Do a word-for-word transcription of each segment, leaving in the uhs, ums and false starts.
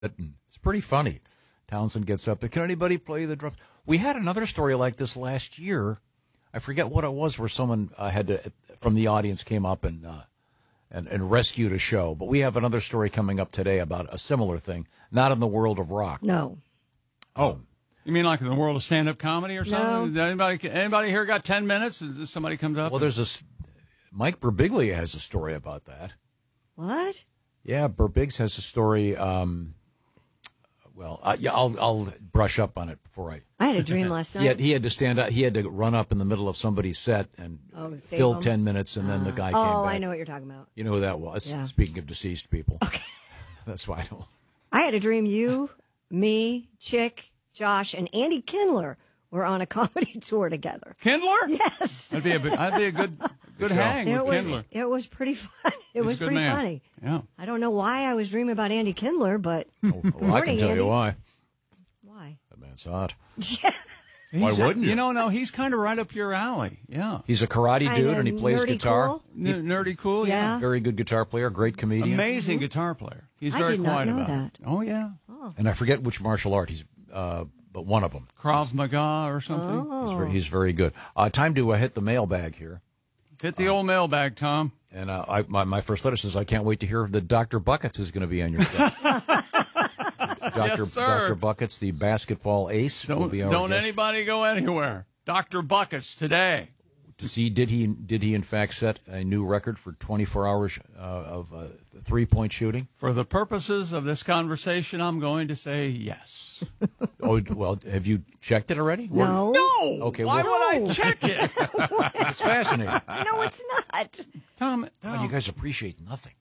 It's pretty funny. Townsend gets up there. Can anybody play the drums? We had another story like this last year. I forget what it was, where someone uh, had to, from the audience came up and, uh, and and rescued a show. But we have another story coming up today about a similar thing, not in the world of rock. No. Oh. You mean like in the world of stand-up comedy or something? No. Anybody anybody here got ten minutes? Is somebody comes up? Well, there's this. Mike Birbiglia has a story about that. What? Yeah, Birbiglia has a story. Um, well, uh, yeah, I'll I'll brush up on it before I. I had a dream last night. He had, he had to stand up. He had to run up in the middle of somebody's set and Oh, save fill them? ten minutes, and then the guy Oh, came back. I know what you're talking about. You know who that was? Yeah. Speaking of deceased people. Okay. That's why I don't. I had a dream you, me, Chick, Josh, and Andy Kindler were on a comedy tour together. Kindler? Yes. That'd be a big, that'd be a good good show. hang It with was, Kindler. it was pretty fun. It He's was a good pretty man. funny. Yeah. I don't know why I was dreaming about Andy Kindler, but Well, I can morning, tell Andy. you why. why? That man's hot. Why wouldn't you? You know, no, he's kind of right up your alley. Yeah. He's a karate Kinda dude, and he plays nerdy guitar. cool. N- nerdy cool. Yeah. Yeah. Very good guitar player, great comedian. Amazing guitar player. He's I very did not quiet know about that. it. Oh, yeah. And I forget which martial art he's, uh, but one of them. Krav Maga or something. Oh. He's very, he's very good. Uh, time to uh, hit the mailbag here. Hit the old mailbag, Tom. And uh, I, my, my first letter says, I can't wait to hear that Doctor Buckets is going to be on your show. Doctor Yes, sir. Doctor Buckets, the basketball ace, will Don't, be our don't guest. anybody go anywhere. Doctor Buckets today. To see, did he did he in fact set a new record for twenty-four hours uh, of uh, three-point shooting? For the purposes of this conversation, I'm going to say yes. Oh, well, have you checked it already? No. No! Okay, Why well- would I check it? It's fascinating. No, it's not. Tom, Well, Tom you guys appreciate nothing.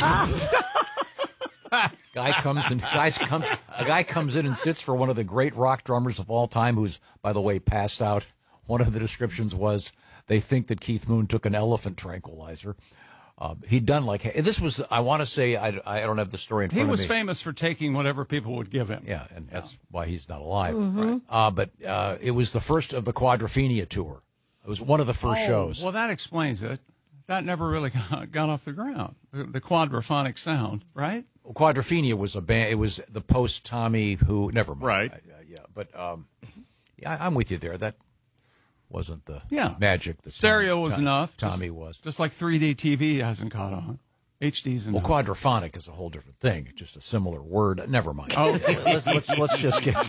guy comes and guys comes a guy comes in and sits for one of the great rock drummers of all time, who's, by the way, passed out. One of the descriptions was they think that Keith Moon took an elephant tranquilizer. Uh, he'd done like this was. I want to say I, I don't have the story in he front was of me. famous for taking whatever people would give him. Yeah, and that's why he's not alive. Right. Uh, but uh, it was the first of the Quadrophenia tour. It was one of the first Oh, shows. Well, that explains it. That never really got, got off the ground. The, the quadraphonic sound, right? Quadrophenia was a band. It was the post Tommy who. Never mind. Right. I, I, yeah, but um, yeah, I'm with you there. That wasn't the Yeah. magic. That Stereo Tom- was Tom- enough. Tommy just, was. Just like three D T V hasn't caught on. H D's Well, enough. quadraphonic is a whole different thing. It's just a similar word. Never mind. Oh. let's, let's, let's just get.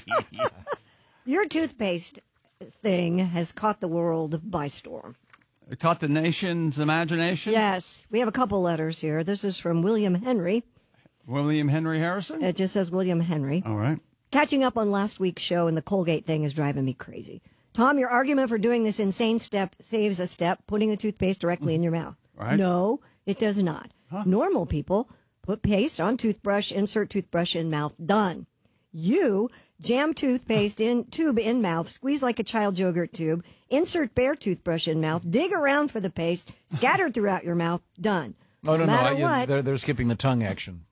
Your toothpaste thing has caught the world by storm. It caught the nation's imagination. Yes. We have a couple letters here. This is from William Henry. William Henry Harrison. It just says William Henry. All right. Catching up on last week's show, and the Colgate thing is driving me crazy. Tom, your argument for doing this insane step saves a step, putting the toothpaste directly in your mouth. Right. No, it does not. Normal people put paste on toothbrush, insert toothbrush in mouth, done. You jam toothpaste in tube in mouth, squeeze like a child's yogurt tube, insert bare toothbrush in mouth, dig around for the paste, scatter throughout your mouth, done. Oh, no, no. matter I, what, they're, they're skipping the tongue action.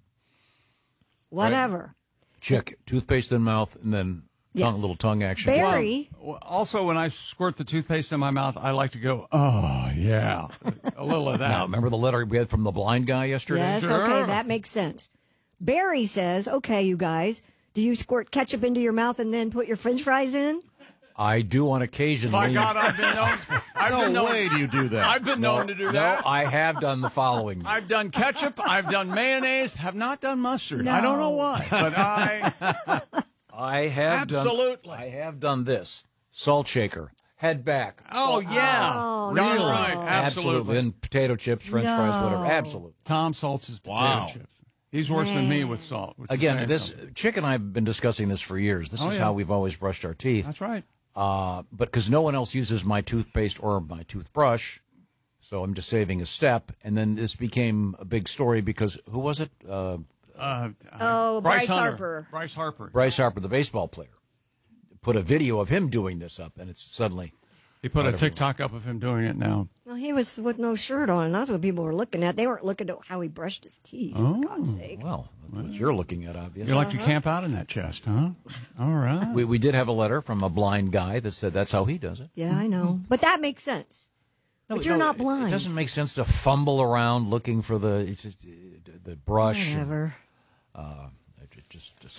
whatever. Check toothpaste in mouth and then tongue, Yes. little tongue action. Barry, Well, also, when I squirt the toothpaste in my mouth, I like to go, oh, yeah. A little of that. Now, remember the letter we had from the blind guy yesterday? yes, Sure. okay, that makes sense. Barry says, okay, you guys, do you squirt ketchup into your mouth and then put your french fries in? I do on occasion. My lean- God, I've been known. I've been No known, way do you do that. I've been known to do No, that. I have done the following. I've done ketchup. I've done mayonnaise. Have not done mustard. I don't know why, but I. I have Absolutely. done. I have done this. Salt shaker, head back. Oh yeah, Oh, darn really? right, absolutely. And potato chips, French fries, whatever. No. Absolutely. Tom salts his potato Wow. chips. He's worse than me with salt. which is Again, saying this something. Chick and I have been discussing this for years. This Oh, is yeah. how we've always brushed our teeth. That's right. Uh, but because no one else uses my toothpaste or my toothbrush, so I'm just saving a step. And then this became a big story because who was it? Uh, Uh, Oh, Bryce Hunter. Harper. Bryce Harper. Bryce Harper, the baseball player, put a video of him doing this up, and it's suddenly. He put a Right, TikTok up of him doing it now. Well, he was with no shirt on, and that's what people were looking at. They weren't looking at how he brushed his teeth, for God's sake. Well, that's what you're looking at, obviously. You like to camp out in that chest, huh? All right. We, we did have a letter from a blind guy that said that's how he does it. Yeah, I know. But that makes sense. No, but you're no, not it- blind. It doesn't make sense to fumble around looking for the it's just, uh, the brush. and, Whatever. uh, just